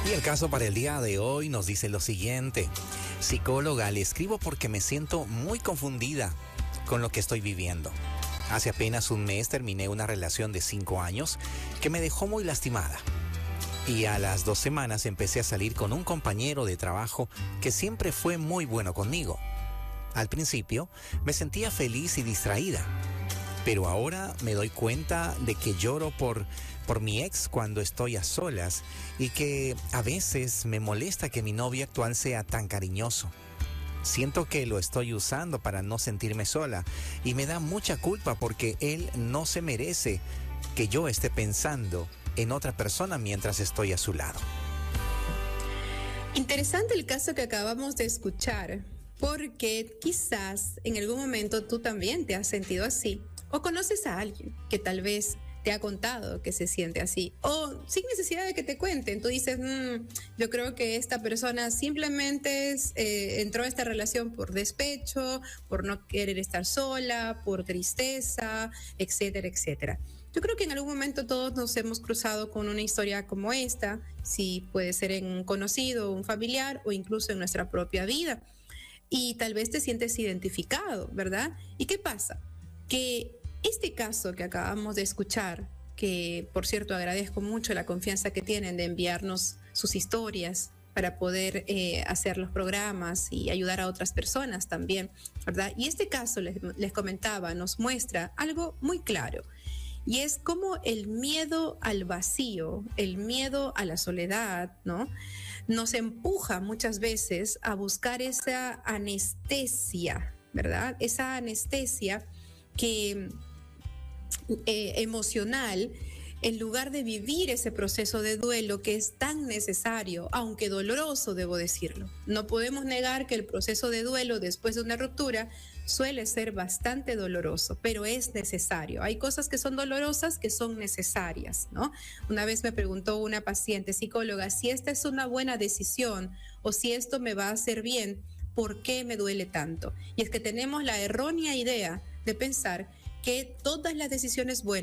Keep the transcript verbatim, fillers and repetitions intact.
Y el caso para el día de hoy nos dice lo siguiente. Psicóloga, le escribo porque me siento muy confundida con lo que estoy viviendo. Hace apenas un mes terminé una relación de cinco años que me dejó muy lastimada. Y a las dos semanas empecé a salir con un compañero de trabajo que siempre fue muy bueno conmigo. Al principio me sentía feliz y distraída, pero ahora me doy cuenta de que lloro por, por mi ex cuando estoy a solas y que a veces me molesta que mi novio actual sea tan cariñoso. Siento que lo estoy usando para no sentirme sola y me da mucha culpa porque él no se merece que yo esté pensando en otra persona mientras estoy a su lado. Interesante el caso que acabamos de escuchar, porque quizás en algún momento tú también te has sentido así, o conoces a alguien que tal vez te ha contado que se siente así, o sin necesidad de que te cuenten, tú dices, mmm, yo creo que esta persona simplemente es, eh, entró a esta relación por despecho, por no querer estar sola, por tristeza, etcétera, etcétera. Yo creo que en algún momento todos nos hemos cruzado con una historia como esta, si puede ser en un conocido, un familiar o incluso en nuestra propia vida. Y tal vez te sientes identificado, ¿verdad? ¿Y qué pasa? Que este caso que acabamos de escuchar, que por cierto agradezco mucho la confianza que tienen de enviarnos sus historias para poder eh, hacer los programas y ayudar a otras personas también, ¿verdad? Y este caso, les, les comentaba, nos muestra algo muy claro. Y es como el miedo al vacío, el miedo a la soledad, ¿no? Nos empuja muchas veces a buscar esa anestesia, ¿verdad? Esa anestesia que, eh, emocional, en lugar de vivir ese proceso de duelo que es tan necesario, aunque doloroso, debo decirlo. No podemos negar que el proceso de duelo después de una ruptura suele ser bastante doloroso, pero es necesario. Hay cosas que son dolorosas que son necesarias, ¿no? Una vez me preguntó una paciente psicóloga si esta es una buena decisión o si esto me va a hacer bien, ¿por qué me duele tanto? Y es que tenemos la errónea idea de pensar que todas las decisiones buenas